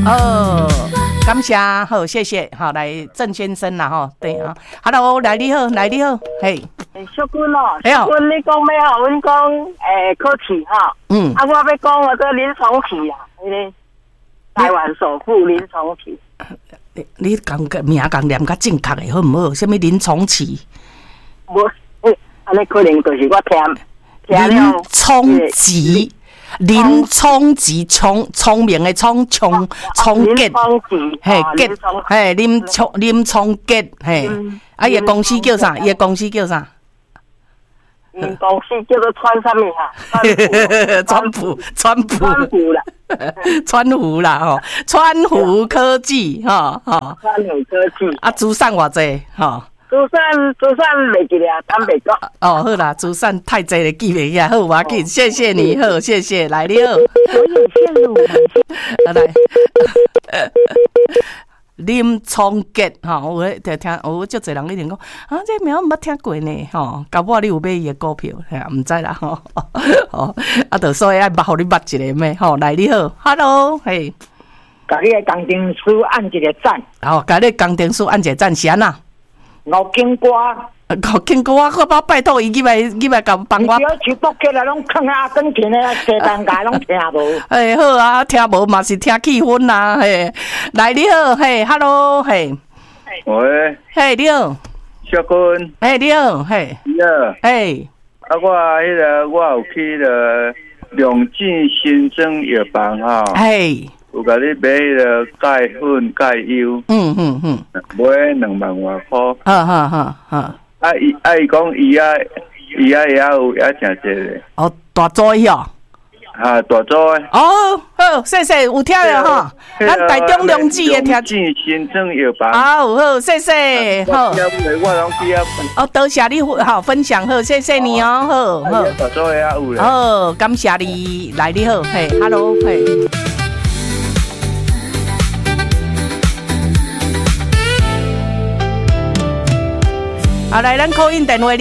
哦，感谢，好，谢谢，好，来郑先生啦，吼，对啊 ，Hello， 来你好，嘿， 小君哦，小君你讲要吼，阮讲考试哈，啊，我要讲我个林崇启啊，迄个台湾首富林崇启。 你讲个名讲念较正确的好唔好？什么林崇启？ 无，安尼可能就是我听林聪吉。林聪吉，聪明的聪吉，嘿吉，嘿林聪吉，嘿，啊，伊个公司叫啥？伊个公司叫啥？ 公司叫做川什么哈？ 川普啦，川湖啦吼，川湖科技哈哈。 川湖科技啊，资产偌济吼？ 资产袂记咧，敢袂讲。 哦，好啦，资产太济了，记袂起来，好，我紧，谢谢你，好，谢谢，来你好。来，林聪吉吼，我听，我足侪人一定讲啊，这名我毋捌听过呢，吼，搞不好你有买伊的股票，吓，毋知啦，吼，吼，啊，就所以爱捌，互你捌一个咩，吼，来你好 ，Hello， 嘿， 甲你的工程师按一个赞， 好，甲你工程师按一个赞，是安那？ 吴金瓜， 我拜托伊入来甲帮我。 只要去北京来拢看阿根廷的西班牙拢听无。 哎，好啊，听无嘛是听气氛啦，嘿，来你好，嘿 ，Hello， 嘿， 喂， 嘿你好， 小君， 嘿你好，嘿， 你好， 嘿， 啊我有去良进新增药房吼， 嘿。 有甲你买迄个钙粉、钙优，买2万外块。 好。 伊讲伊也有诚济咧。 哦，大组伊哦。 啊，大组诶。 哦，好，谢谢，有听了哈。咱台中良知的听。 良进新增药房。 好，谢谢，好。 我拢去啊。 哦，多谢你好分享，好，谢谢你哦，好。 大组诶也有咧。 好，感谢你，来你好，嘿 ，Hello， 嘿。好，来，咱call in电话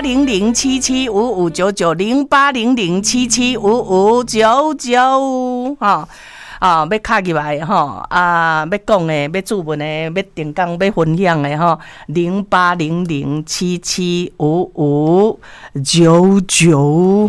0800775599，0800775599，哈啊，要卡入来哈啊，要讲的、要注文的、要定岗、要分享的哈，0800775599。